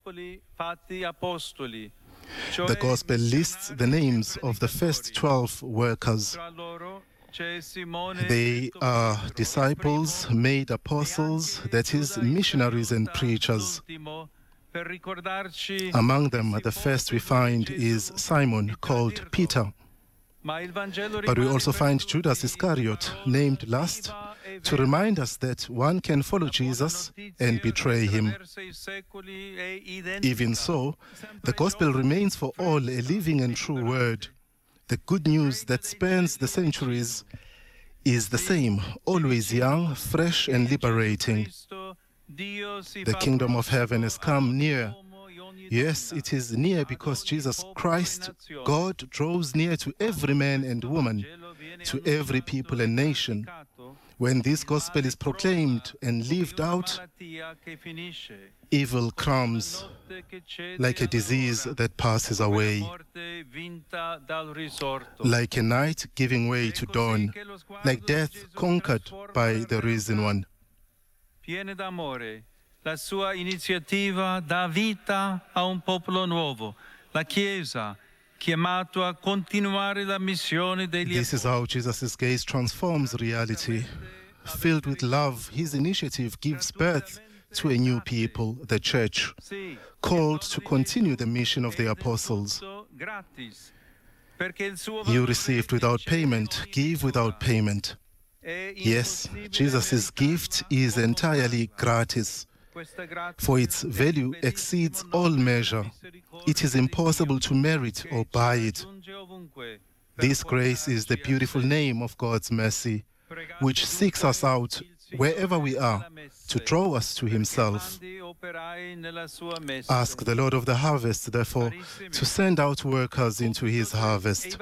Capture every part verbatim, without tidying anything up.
The Gospel lists the names of the first twelve workers. They are disciples, made apostles, that is, missionaries and preachers. Among them, the first we find is Simon, called Peter. But we also find Judas Iscariot, named last, to remind us that one can follow Jesus and betray him. Even so, the gospel remains for all a living and true word. The good news that spans the centuries is the same, always young, fresh and liberating. The kingdom of heaven has come near. Yes, it is near because Jesus Christ, God, draws near to every man and woman, to every people and nation. When this gospel is proclaimed and lived out, evil comes like a disease that passes away, like a night giving way to dawn, like death conquered by the risen one. La sua iniziativa dà vita a un popolo nuovo, la Chiesa, chiamato a continuare la missione degli apostoli. This is how Jesus' gaze transforms reality. Filled with love, his initiative gives birth to a new people, the Church, called to continue the mission of the apostles. You received without payment, give without payment. Yes, Jesus' gift is entirely gratis, for its value exceeds all measure. It is impossible to merit or buy it. This grace is the beautiful name of God's mercy, which seeks us out wherever we are to draw us to himself. Ask the Lord of the harvest, therefore, to send out workers into his harvest.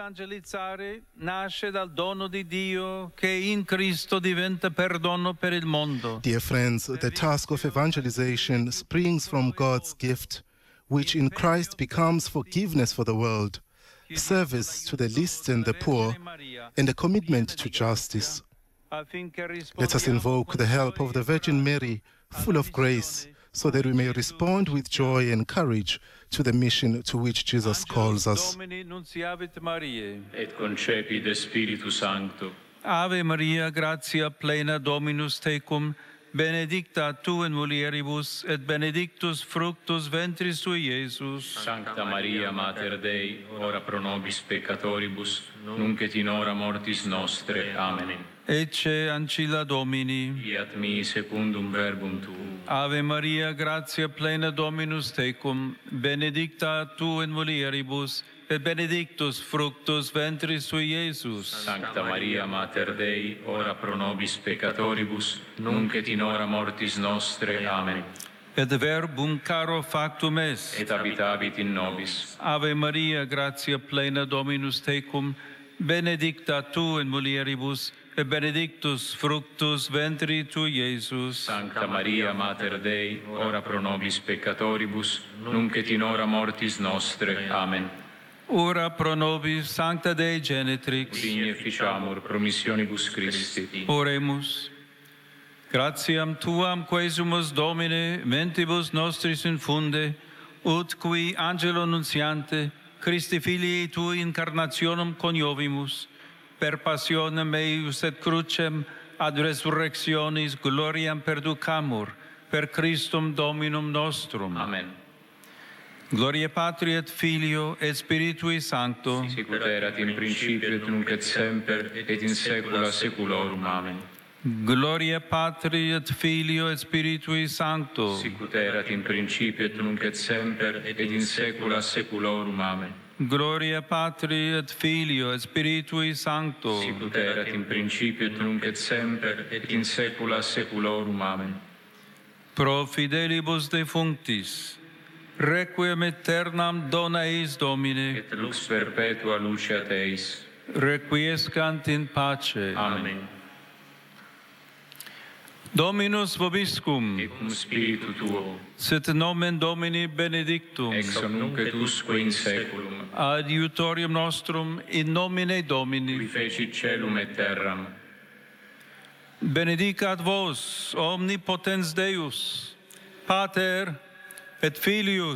Dear friends, the task of evangelization springs from God's gift, which in Christ becomes forgiveness for the world, service to the least and the poor, and a commitment to justice. Let us invoke the help of the Virgin Mary, full of grace, so that we may respond with joy and courage to the mission to which Jesus calls us. Et concepit Spiritu Sancto. Ave Maria, gratia plena Dominus tecum, benedicta tu in mulieribus, et benedictus fructus ventris tui, Iesus. Sancta Maria, Mater Dei, ora pro nobis peccatoribus, nunc et in hora mortis nostre. Amen. Ecce ancilla Domini. Fiat mi secundum verbum tuum. Ave Maria, gratia plena Dominus tecum, benedicta tu in mulieribus, et benedictus fructus ventris tui, Iesus. Sancta Maria, Mater Dei, ora pro nobis peccatoribus, nunc et in hora mortis nostre. Amen. Et verbum caro factum est. Et habitavit in nobis. Ave Maria, gratia plena Dominus tecum, benedicta tu in mulieribus, et benedictus fructus ventri tui, Iesus. Sancta Maria, Mater Dei, ora pro nobis peccatoribus, nunc et in hora mortis nostre. Amen. Ora pro nobis, Sancta Dei Genitrix. Digne ficiamur promissionibus Christi. Oremus. Gratiam tuam quesumus, Domine, mentibus nostris infunde, ut qui angelo nuntiante, Christi filii tui incarnationem coniovimus, per passionem eius et crucem ad resurrectionis gloriam perducamur, per Christum Dominum nostrum. Amen. Gloria Patri et Filio et Spiritui Sancto. Sicut erat in principio et nunc et semper et in saecula saeculorum. Amen. Gloria Patri et Filio et Spiritui Sancto. Sicut erat in principio et nunc et semper et in saecula saeculorum. Amen. Gloria Patri et Filio et Spiritui Sancto. Sicut erat in principio et nunc et semper et in saecula saeculorum. Amen. Pro fidelibus defunctis, requiem aeternam dona eis Domine, Et lux perpetua luceat eis. requiescant in pace. Amen. Dominus vobiscum, Et cum spiritu tuo, sit nomen Domini benedictum, ex hoc nunc et usque in saeculum, adiutorium nostrum in nomine qui Domini. fecit caelum et terram. Benedicat vos, omnipotens Deus, Pater et Filius